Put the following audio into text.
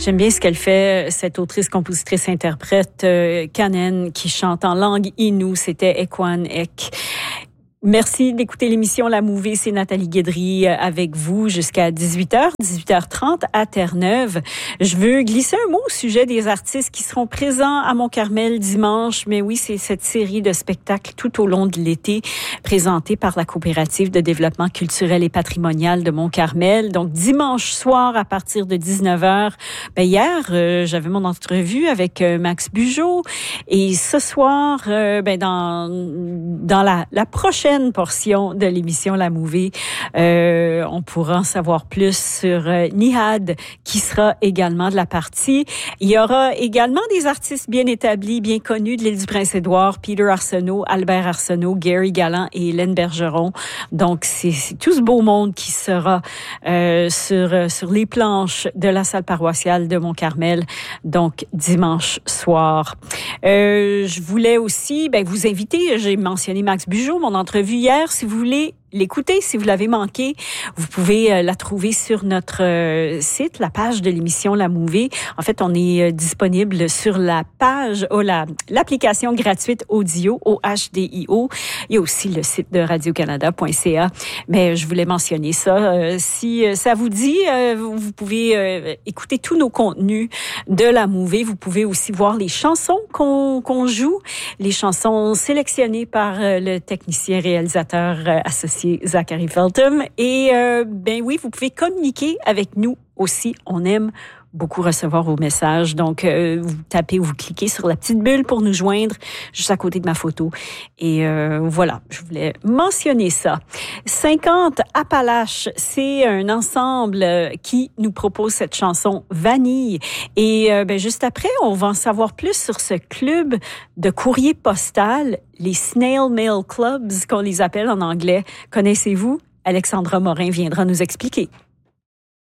J'aime bien ce qu'elle fait, cette autrice, compositrice, interprète, Kanen, qui chante en langue Innu. C'était Ekwan Ek. Merci d'écouter l'émission La Mouvée. C'est Nathalie Guédry avec vous jusqu'à 18h, 18h30 à Terre-Neuve. Je veux glisser un mot au sujet des artistes qui seront présents à Mont-Carmel dimanche. Mais oui, c'est cette série de spectacles tout au long de l'été présentée par la Coopérative de développement culturel et patrimonial de Mont-Carmel. Donc, dimanche soir à partir de 19h. Hier, j'avais mon entrevue avec Max Bugeaud. Et ce soir, dans la prochaine portion de l'émission La Mouvée, on pourra en savoir plus sur Nihad, qui sera également de la partie. Il y aura également des artistes bien établis, bien connus de l'île du Prince-Édouard, Peter Arsenault, Albert Arsenault, Gary Galland et Hélène Bergeron. Donc, c'est tout ce beau monde qui sera sur les planches de la salle paroissiale de Mont-Carmel, donc dimanche soir. Je voulais aussi vous inviter, j'ai mentionné Max Bugeaud, mon entrevue hier, si vous voulez l'écouter, si vous l'avez manqué, vous pouvez la trouver sur notre site, la page de l'émission La Mouvée. En fait, on est disponible sur la page, l'application gratuite audio, OHDIO. Il y a aussi le site de radiocanada.ca. Mais je voulais mentionner ça. Si ça vous dit, vous pouvez écouter tous nos contenus de La Mouvée. Vous pouvez aussi voir les chansons qu'on joue, les chansons sélectionnées par le technicien réalisateur associé Zachary Feltham. Et oui, vous pouvez communiquer avec nous aussi. On aime beaucoup recevoir vos messages. Donc, vous tapez ou vous cliquez sur la petite bulle pour nous joindre juste à côté de ma photo. Et voilà, je voulais mentionner ça. 50 Appalaches, c'est un ensemble qui nous propose cette chanson Vanille. Et juste après, on va en savoir plus sur ce club de courrier postal, les Snail Mail Clubs, qu'on les appelle en anglais. Connaissez-vous? Alexandra Morin viendra nous expliquer.